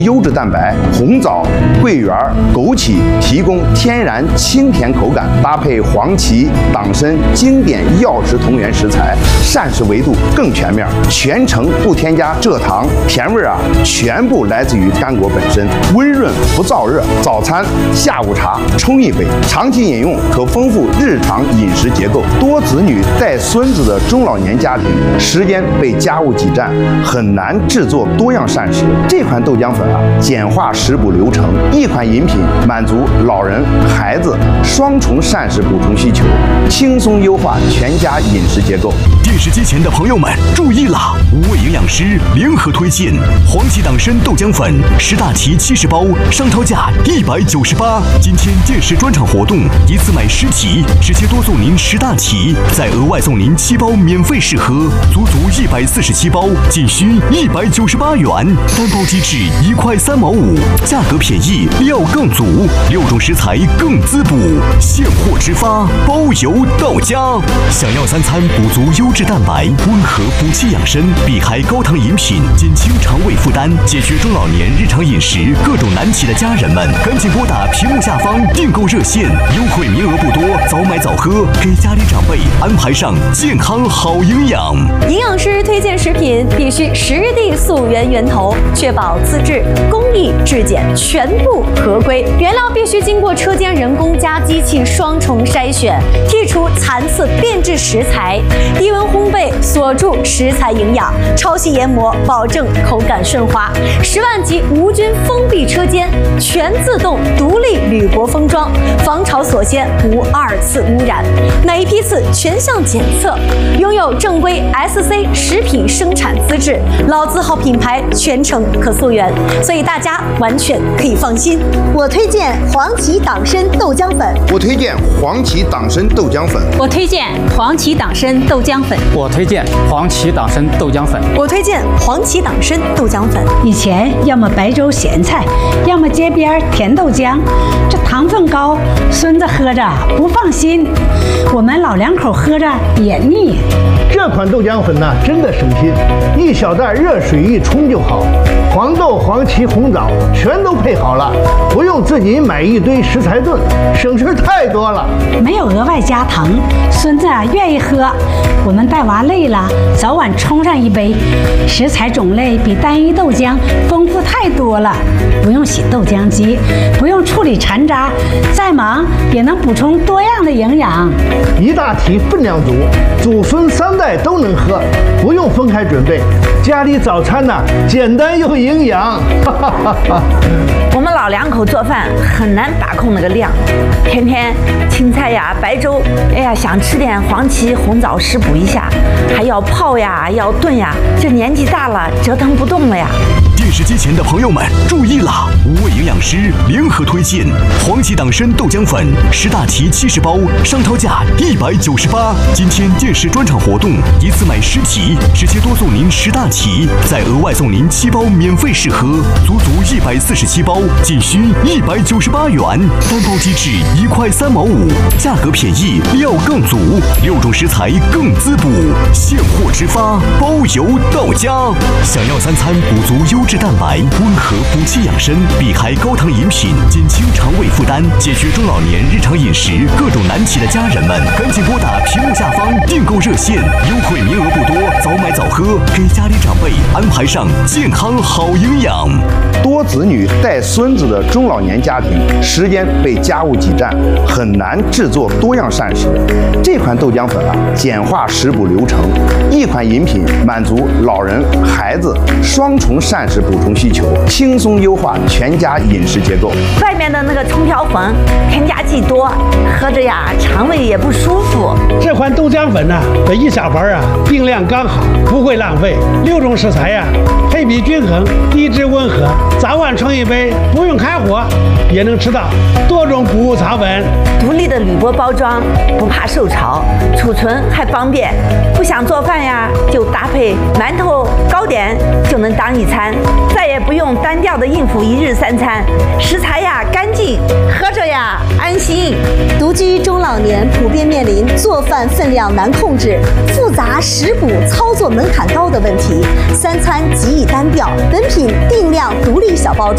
优质蛋白，红枣、桂圆、枸杞提供天然清甜口感，搭配黄芪、党参经典药食同源食材，膳食维度更全面，全程不添加蔗糖，甜味全部来自于干果本身，温润不燥热。早餐、下午茶冲一杯，长期饮用可丰富日常饮食结构。多子女带孙子的中老年家庭，时间被家务挤占，很难制作多样膳食。这款豆浆粉简化食补流程，一款饮品满足老人、孩子双重膳食补充需求，轻松优化全家饮食结构。 电视机前的朋友们注意啦！5位营养师联合推荐黄芪党参豆浆粉10大提70包，商超价198。今天电视专场活动，一次买10提，直接多送您10大提，再额外送您7包免费试喝，足147包，仅需198元。单包机制1块3毛5，价格便宜，料更足，6种食材更滋补，现货直发，包邮到家。想要3餐补足优质蛋白，温和补气养生，避开高糖饮品，减轻肠胃负担，解决中老年日常饮食各种难题的家人们，赶紧拨打屏幕下方订购热线，优惠名额不多，早买早喝，给家里长辈安排上健康好营养。 营养师推荐食品必须实地溯源源头，确保资质、工艺、质检全部合规，原料必须经过车间人工加机器双重筛选，剔除残次变质食材，低温烘焙锁住食材营养，超细研磨保证口感顺滑，10万级无菌封闭车间，全自动独立铝箔封装，防潮锁鲜，无2次污染，每一批次全项检测，拥有正规 SC 食品生产资质，老字号品牌，全程可溯源，所以大家完全可以放心。 我推荐黄芪党参豆浆粉， 我推荐黄芪党参豆浆粉， 我推荐黄芪党参豆浆粉， 我推荐黄芪党参豆浆粉， 我推荐黄芪党参豆浆粉。 以前要么白粥咸菜，要么街边甜豆浆，这糖分高，孙子喝着不放心，我们老两口喝着也腻。 这款豆浆粉呢，真的省心，一小袋热水一冲就好，黄豆、黄芪、红枣全都配好了，不用自己买一堆食材炖，省事太多了。 没有额外加糖，孙子愿意喝。我们带娃累了，早晚冲上一杯。食材种类比单一豆浆丰富太多了，不用洗豆浆机，不用处理残渣，再忙也能补充多样的营养。 一大提分量足，祖孙3代都能喝，不用分开准备，家里早餐呢简单又营养。 我们老两口做饭很难把控那个量，天天青菜呀、白粥，想吃点黄芪、红枣食补一下，还要泡呀、要炖呀，这年纪大了折腾不动了呀。 电视机前的朋友们注意啦！5位营养师联合推荐黄芪党参豆浆粉10大提70包，商超价198。今天电视专场活动，一次买10提，直接多送您10大提，再额外送您7包免费试喝，足147包，仅需198元。单包机制1块3毛5，价格便宜，料更足，6种食材更滋补，现货直发，包邮到家。想要3餐补足优质蛋白，温和补气养生，避开高糖饮品，减轻肠胃负担，解决中老年日常饮食各种难题的家人们，赶紧拨打屏幕下方订购热线，优惠名额不多，早买早喝，给家里长辈安排上健康好营养。 多子女带孙子的中老年家庭，时间被家务挤占，很难制作多样膳食。这款豆浆粉简化食补流程，一款饮品满足老人、孩子双重膳食补充需求，轻松优化全家饮食结构。 外面的那个冲调粉添加剂多，喝着肠胃也不舒服。 这款豆浆粉呢，这一小盘定量刚好，不会浪费，6种食材配比均衡，低脂温和，早晚冲一杯，不用开火也能吃到多种谷物草本。 独立的铝箔包装，不怕受潮，储存还方便。不想做饭就搭配馒头、糕点就能当一餐，再也不用单调的应付1日3餐，食材干净，喝着安心。 独居中老年普遍面临做饭分量难控制、复杂食补操作门槛高的问题，3餐极易单调。本品定量独立小包装。